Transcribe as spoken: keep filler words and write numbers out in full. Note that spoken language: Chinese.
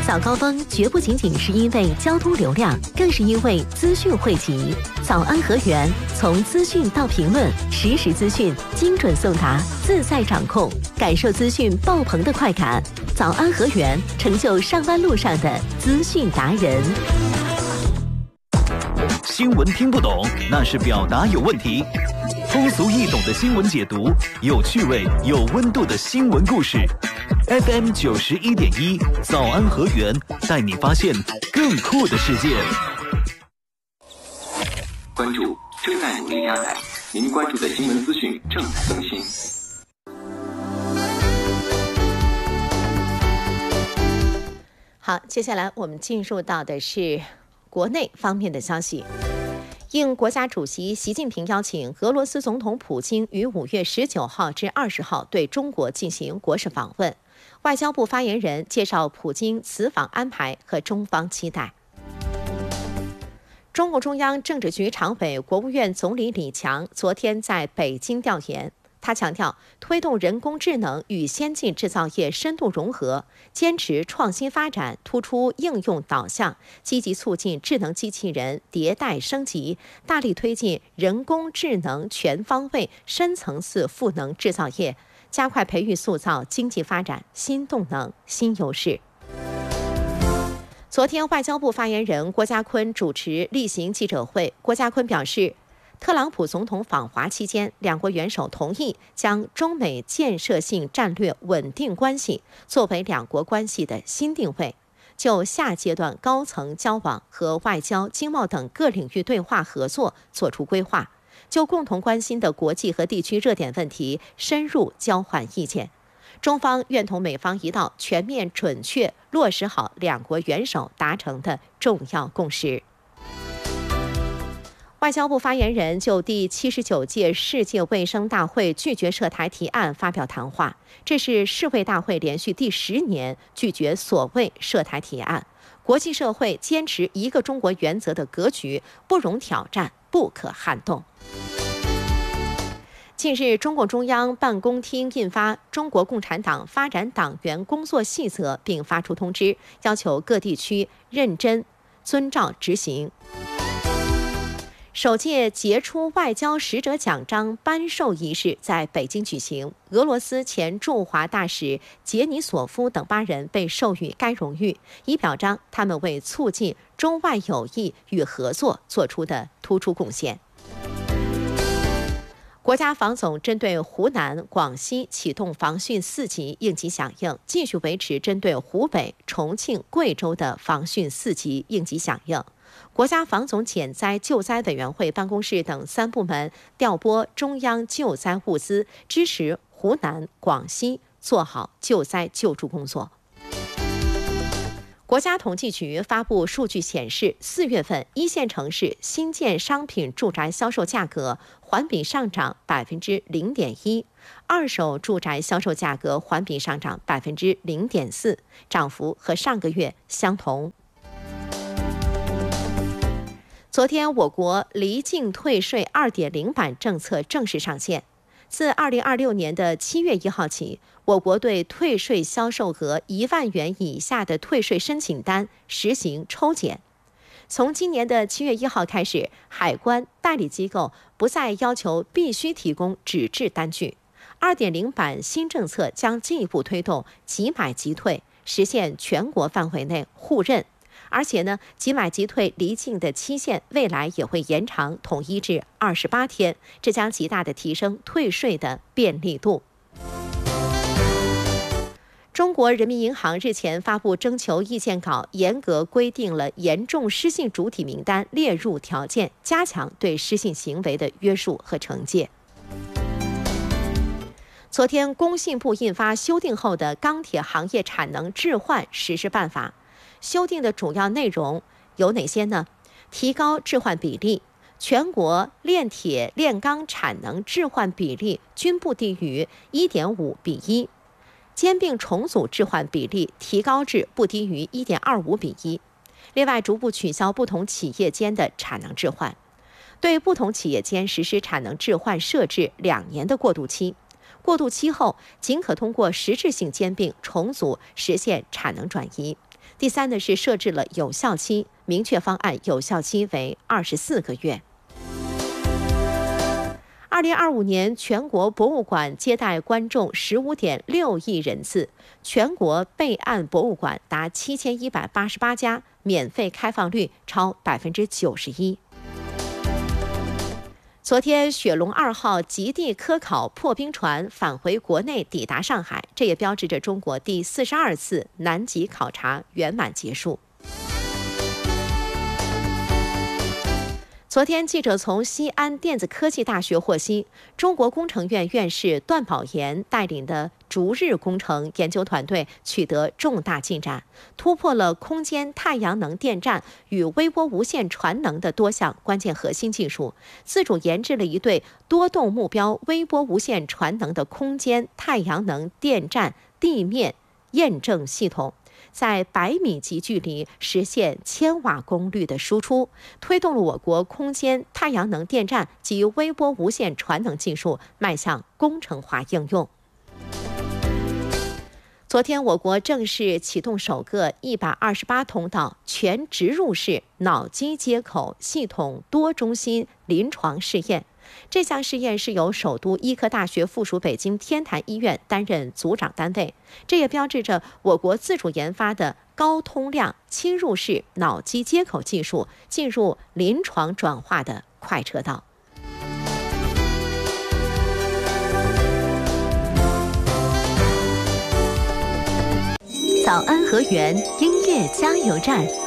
早高峰绝不仅仅是因为交通流量，更是因为资讯汇集。早安河源，从资讯到评论，实时资讯精准送达，自在掌控，感受资讯爆棚的快感。早安河源，成就上班路上的资讯达人。 新闻听不懂，那是表达有问题。通俗易懂的新闻解读，有趣味、有温度的新闻故事。F M 九十一点一，早安河源，带你发现更酷的世界。 关注正在努力加载，您关注的新闻资讯正在更新。 好，接下来我们进入到的是国内方面的消息。应国家主席习近平邀请，俄罗斯总统普京于五月十九号至二十号对中国进行国事访问。外交部发言人介绍普京此访安排和中方期待。中共中央政治局常委、国务院总理李强昨天在北京调研。他强调，推动人工智能与先进制造业深度融合，坚持创新发展，突出应用导向，积极促进智能机器人迭代升级，大力推进人工智能全方位、深层次赋能制造业，加快培育塑造经济发展新动能、新优势。昨天，外交部发言人郭家坤主持例行记者会。郭家坤表示，特朗普总统访华期间，两国元首同意将中美建设性战略稳定关系作为两国关系的新定位，就下阶段高层交往和外交、经贸等各领域对话合作作出规划，就共同关心的国际和地区热点问题深入交换意见。中方愿同美方一道全面准确落实好两国元首达成的重要共识。外交部发言人就第七十九届世界卫生大会拒绝涉台提案发表谈话，这是世卫大会连续第十年拒绝所谓涉台提案。国际社会坚持一个中国原则的格局不容挑战，不可撼动。近日，中共中央办公厅印发《中国共产党发展党员工作细则》，并发出通知，要求各地区认真遵照执行。首届杰出外交使者奖章颁授仪式在北京举行，俄罗斯前驻华大使杰尼索夫等八人被授予该荣誉，以表彰他们为促进中外友谊与合作做出的突出贡献。国家防总针对湖南、广西启动防汛四级应急响应，继续维持针对湖北、重庆、贵州的防汛四级应急响应。国家防总减灾救灾委员会办公室等三部门调拨中央救灾物资，支持湖南、广西做好救灾救助工作。国家统计局发布数据显示，四月份一线城市新建商品住宅销售价格环比上涨百分之零点一，二手住宅销售价格环比上涨百分之零点四，涨幅和上个月相同。昨天，我国离境退税 二点零 版政策正式上线。自二零二六年的七月一号起，我国对退税销售额一万元以下的退税申请单实行抽检。从今年的七月一号开始，海关代理机构不再要求必须提供纸质单据。二点零 版新政策将进一步推动即买即退，实现全国范围内互认。而且呢，即买即退离境的期限未来也会延长，统一至二十八天，这将极大的提升退税的便利度。中国人民银行日前发布征求意见稿，严格规定了严重失信主体名单列入条件，加强对失信行为的约束和惩戒。昨天，工信部印发修订后的《钢铁行业产能置换实施办法》。修订的主要内容有哪些呢？提高置换比例，全国炼铁炼钢产能置换比例均不低于 一点五比一，兼并重组置换比例提高至不低于 一点二五比一。另外，逐步取消不同企业间的产能置换，对不同企业间实施产能置换设置两年的过渡期。过渡期后，仅可通过实质性兼并重组实现产能转移。 第三呢是设置了有效期，明确方案有效期为二十四个月。二零二五年全国博物馆接待观众十五点六亿人次，全国备案博物馆达七千一百八十八家，免费开放率超百分之九十一。昨天，雪龙二号极地科考破冰船返回国内，抵达上海，这也标志着中国第四十二次南极考察圆满结束。昨天，记者从西安电子科技大学获悉，中国工程院院士段宝岩带领的逐日工程研究团队取得重大进展，突破了空间太阳能电站与微波无线传能的多项关键核心技术，自主研制了一对多动目标微波无线传能的空间太阳能电站地面验证系统，在百米级距离实现千瓦功率的输出，推动了我国空间太阳能电站及微波无线传能技术迈向工程化应用。昨天，我国正式启动首个一百二十八通道全植入式脑机接口系统多中心临床试验。这项试验是由首都医科大学附属北京天坛医院担任组长单位，这也标志着我国自主研发的高通量侵入式脑机接口技术进入临床转化的快车道。 早安河源音乐加油站。